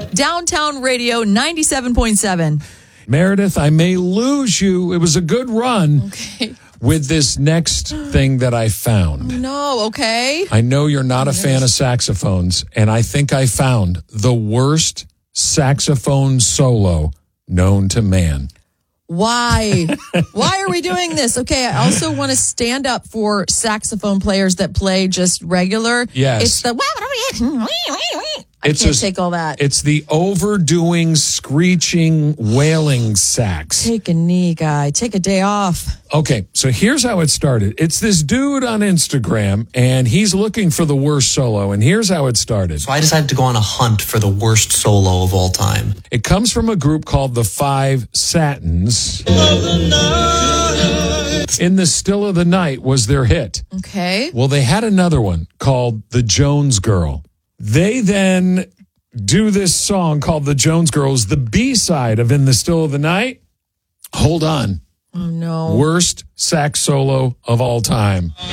Downtown Radio 97.7. Meredith, I may lose you. It was a good run. Okay. With this next thing that I found. No, okay. I know you're not a fan of saxophones, and I think I found the worst saxophone solo known to man. Why? Why are we doing this? Okay, I also want to stand up for saxophone players that play just regular. Yes. It's the... I can't take all that. It's the overdoing, screeching, wailing sax. Take a knee, guy. Take a day off. Okay, so here's how it started. It's this dude on Instagram, and he's looking for the worst solo, and here's how it started. So I decided to go on a hunt for the worst solo of all time. It comes from a group called the Five Satins. In the Still of the Night was their hit. Okay. Well, they had another one called The Jones Girl. They then do this song called The Jones Girls, the B-side of In the Still of the Night. Hold on. Oh, no. Worst sax solo of all time.